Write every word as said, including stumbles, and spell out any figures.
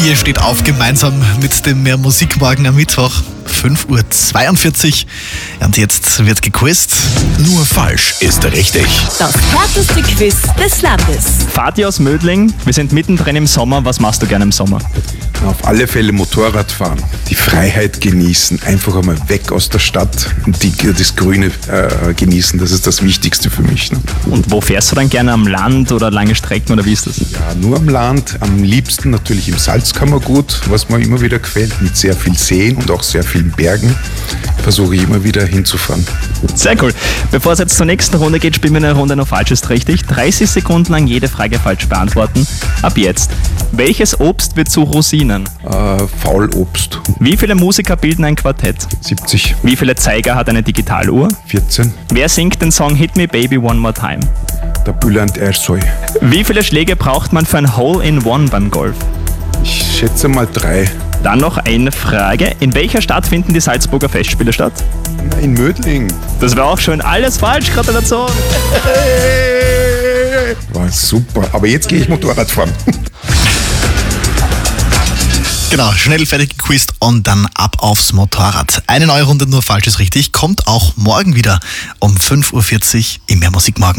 Ihr steht auf gemeinsam mit dem Mehr Musikmorgen am Mittwoch, fünf Uhr zweiundvierzig. Und jetzt wird gequizt. Nur falsch ist richtig. Das härteste Quiz des Landes. Vati aus Mödling, wir sind mittendrin im Sommer. Was machst du gerne im Sommer? Auf alle Fälle Motorrad fahren, die Freiheit genießen, einfach einmal weg aus der Stadt und die, das Grüne äh, genießen. Das ist das Wichtigste für mich. Ne? Und wo fährst du dann gerne? Am Land oder lange Strecken oder wie ist das? Ja, nur am Land, am liebsten natürlich im Salzkammergut, was mir immer wieder gefällt, mit sehr viel Seen und auch sehr vielen Bergen. Versuche ich immer wieder hinzufahren. Sehr cool. Bevor es jetzt zur nächsten Runde geht, spielen wir eine Runde noch falsch ist richtig. dreißig Sekunden lang jede Frage falsch beantworten. Ab jetzt. Welches Obst wird zu Rosinen? Äh, Faulobst. Wie viele Musiker bilden ein Quartett? siebzig. Wie viele Zeiger hat eine Digitaluhr? vierzehn. Wer singt den Song Hit Me Baby One More Time? Der Bülent Ersoy. Wie viele Schläge braucht man für ein Hole-in-One beim Golf? Ich schätze mal drei. Dann noch eine Frage. In welcher Stadt finden die Salzburger Festspiele statt? In Mödling. Das war auch schon alles falsch. Gratulation. War super. Aber jetzt gehe ich Motorrad fahren. Genau, schnell fertig gequizt und dann ab aufs Motorrad. Eine neue Runde Nur falsch ist richtig kommt auch morgen wieder um fünf Uhr vierzig im Mehr Musikmorgen.